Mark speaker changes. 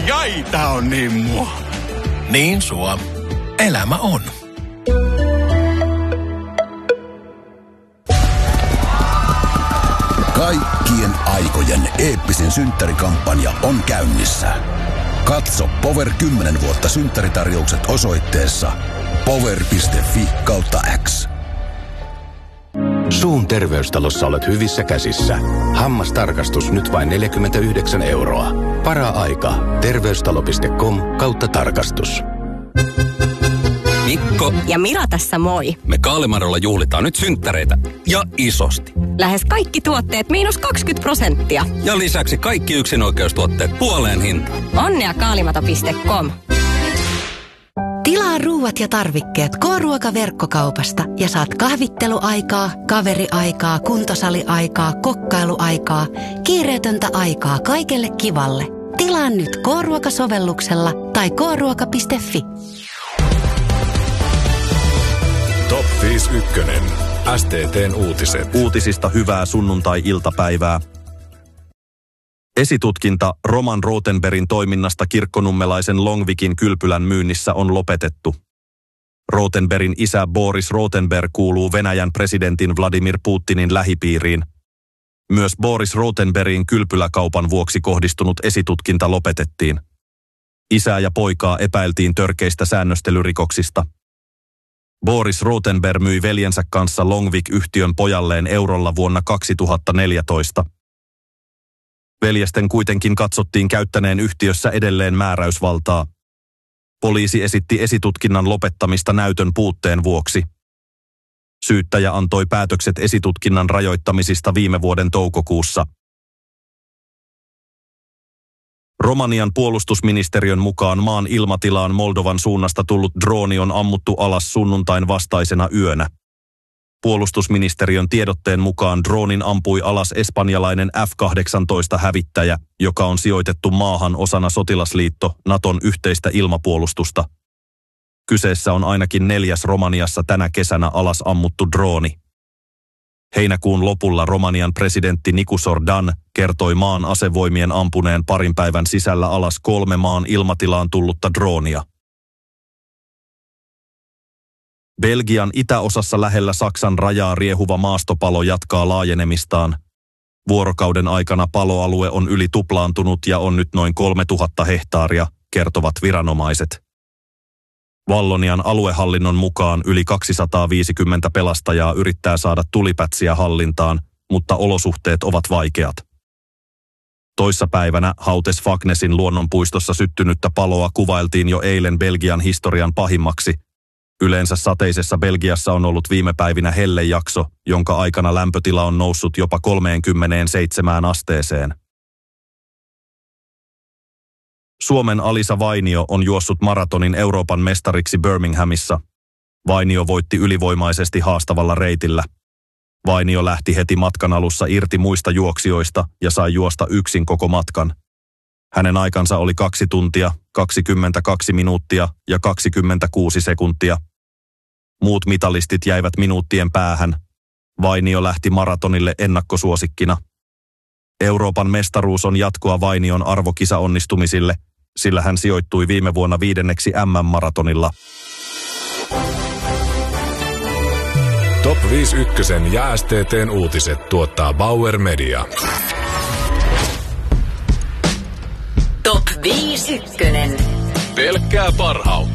Speaker 1: ai, tää on niin mua.
Speaker 2: Niin sua. Elämä on.
Speaker 3: Kaikkien aikojen eeppisin synttärikampanja on käynnissä. Katso Power 10 vuotta synttäritarjoukset osoitteessa power.fi/X.
Speaker 4: Suun terveystalossa olet hyvissä käsissä. Hammastarkastus nyt vain 49 €. Para-aika. Terveystalo.com/tarkastus.
Speaker 5: Mikko
Speaker 6: ja Mira tässä moi.
Speaker 5: Me Kaalimarolla juhlitaan nyt synttäreitä ja isosti.
Speaker 6: Lähes kaikki tuotteet -20%.
Speaker 5: Ja lisäksi kaikki yksinoikeustuotteet puoleen hintaan.
Speaker 6: Onnea kaalimato.com.
Speaker 7: Tilaa ruuat ja tarvikkeet K-ruoka-verkkokaupasta ja saat kahvitteluaikaa, kaveriaikaa, kuntosaliaikaa, kokkailuaikaa, kiireetöntä aikaa kaikelle kivalle. Tilaa nyt K-ruoka-sovelluksella tai kruoka.fi.
Speaker 8: Top 51. STT:n uutiset.
Speaker 9: Uutisista hyvää sunnuntai-iltapäivää. Esitutkinta Roman Rothenbergin toiminnasta kirkkonummelaisen Longvikin kylpylän myynnissä on lopetettu. Rothenbergin isä Boris Rothenberg kuuluu Venäjän presidentin Vladimir Putinin lähipiiriin. Myös Boris Rothenbergin kylpyläkaupan vuoksi kohdistunut esitutkinta lopetettiin. Isää ja poikaa epäiltiin törkeistä säännöstelyrikoksista. Boris Rothenberg myi veljensä kanssa Longvik-yhtiön pojalleen eurolla vuonna 2014. Veljesten kuitenkin katsottiin käyttäneen yhtiössä edelleen määräysvaltaa. Poliisi esitti esitutkinnan lopettamista näytön puutteen vuoksi. Syyttäjä antoi päätökset esitutkinnan rajoittamisista viime vuoden toukokuussa. Romanian puolustusministeriön mukaan maan ilmatilaan Moldovan suunnasta tullut drooni on ammuttu alas sunnuntain vastaisena yönä. Puolustusministeriön tiedotteen mukaan droonin ampui alas espanjalainen F-18-hävittäjä, joka on sijoitettu maahan osana sotilasliitto Naton yhteistä ilmapuolustusta. Kyseessä on ainakin 4. Romaniassa tänä kesänä alas ammuttu drooni. Heinäkuun lopulla Romanian presidentti Nicu Sordan kertoi maan asevoimien ampuneen parin päivän sisällä alas 3 maan ilmatilaan tullutta droonia. Belgian itäosassa lähellä Saksan rajaa riehuva maastopalo jatkaa laajenemistaan. Vuorokauden aikana paloalue on yli tuplaantunut ja on nyt noin 3000 hehtaaria, kertovat viranomaiset. Vallonian aluehallinnon mukaan yli 250 pelastajaa yrittää saada tulipätsiä hallintaan, mutta olosuhteet ovat vaikeat. Toissapäivänä Hautes-Fagnesin luonnonpuistossa syttynyttä paloa kuvailtiin jo eilen Belgian historian pahimmaksi. Yleensä sateisessa Belgiassa on ollut viime päivinä hellejakso, jonka aikana lämpötila on noussut jopa 37 asteeseen. Suomen Alisa Vainio on juossut maratonin Euroopan mestariksi Birminghamissa. Vainio voitti ylivoimaisesti haastavalla reitillä. Vainio lähti heti matkan alussa irti muista juoksijoista ja sai juosta yksin koko matkan. Hänen aikansa oli 2 tuntia, 22 minuuttia ja 26 sekuntia. Muut mitalistit jäivät minuuttien päähän. Vainio lähti maratonille ennakkosuosikkina. Euroopan mestaruus on jatkoa Vainion arvokisaonnistumisille, sillä hän sijoittui viime vuonna 5. MM-maratonilla.
Speaker 8: Top 51 ja STT:n uutiset tuottaa Bauer Media.
Speaker 10: Top 51.
Speaker 8: Pelkkää parhautta.